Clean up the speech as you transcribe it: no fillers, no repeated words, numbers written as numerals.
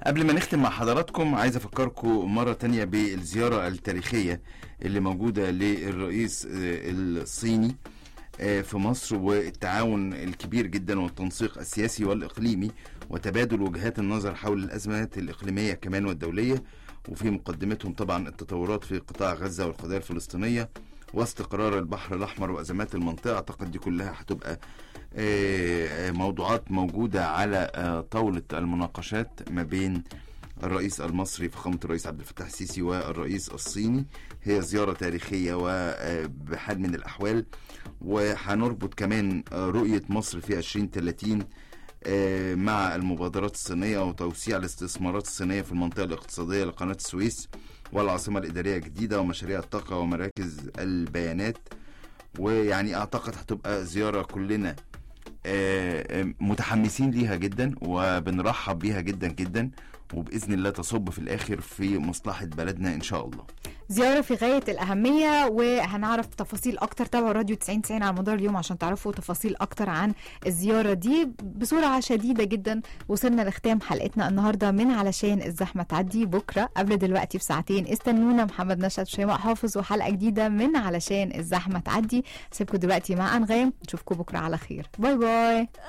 قبل ما نختم مع حضراتكم عايز أفكركم مرة تانية بالزيارة التاريخية اللي موجودة للرئيس الصيني في مصر، والتعاون الكبير جدا والتنسيق السياسي والإقليمي وتبادل وجهات النظر حول الأزمات الإقليمية كمان والدولية، وفي مقدمتهم طبعا التطورات في قطاع غزة والقضية الفلسطينية واستقرار البحر الأحمر وأزمات المنطقة. أعتقد دي كلها هتبقى موضوعات موجودة على طاولة المناقشات ما بين الرئيس المصري فخامة الرئيس عبد الفتاح السيسي والرئيس الصيني. هي زيارة تاريخية وبحال من الأحوال، وهنربط كمان رؤية مصر في 2030 مع المبادرات الصينية وتوسيع الاستثمارات الصينية في المنطقة الاقتصادية لقناة السويس والعاصمة الإدارية الجديدة ومشاريع الطاقة ومراكز البيانات. ويعني أعتقد هتبقى زيارة كلنا متحمسين ليها جدا وبنرحب بيها جدا جدا، وبإذن الله تصب في الآخر في مصلحة بلدنا إن شاء الله. زيارة في غاية الأهمية، وهنعرف تفاصيل أكتر. تابعوا راديو 90 على مدار اليوم عشان تعرفوا تفاصيل أكتر عن الزيارة دي. بسرعة شديدة جدا وصلنا لختام حلقتنا النهاردة من علشان الزحمة تعدي. بكرة قبل دلوقتي بساعتين استنونا محمد نشأت وشيماء حافظ وحلقة جديدة من علشان الزحمة تعدي. سيبكم دلوقتي مع أنغام، نشوفكم بكرة على خير. باي باي.